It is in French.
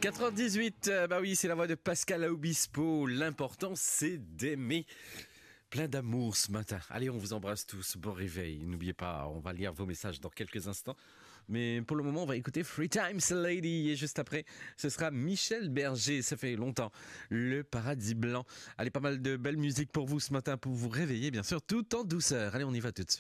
4h18, bah oui, c'est la voix de Pascal Obispo. L'important, c'est d'aimer. Plein d'amour ce matin. Allez, on vous embrasse tous. Bon réveil. N'oubliez pas, on va lire vos messages dans quelques instants. Mais pour le moment, on va écouter Free Times Lady. Et juste après, ce sera Michel Berger. Ça fait longtemps. Le Paradis Blanc. Allez, pas mal de belle musique pour vous ce matin, pour vous réveiller, bien sûr, tout en douceur. Allez, on y va tout de suite.